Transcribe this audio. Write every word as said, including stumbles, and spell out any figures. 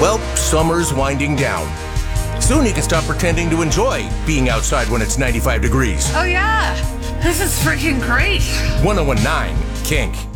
Well, summer's winding down. Soon you can stop pretending to enjoy being outside when it's ninety-five degrees. Oh yeah, this is freaking great. ten nineteen Kink.